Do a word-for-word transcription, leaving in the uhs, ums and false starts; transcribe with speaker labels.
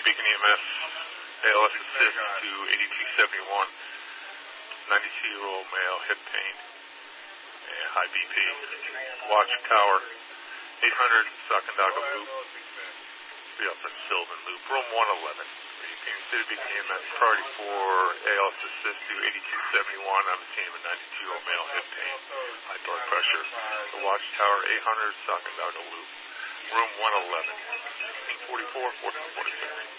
Speaker 1: Beacon E M S, A L S assist to eighty-two seventy-one, ninety-two-year-old male, hip pain, and high B P. Watch tower, eight hundred, Sacandaga Loop, be up in Sylvan Loop, room one eleven. Beacon City Beacon E M S, priority for A L S assist to eighty-two seventy-one. I'm a team of ninety-two-year-old male, hip pain, high blood pressure. The watch tower, eight hundred, Sacandaga Loop, room one eleven, forty-four, fourteen forty-six.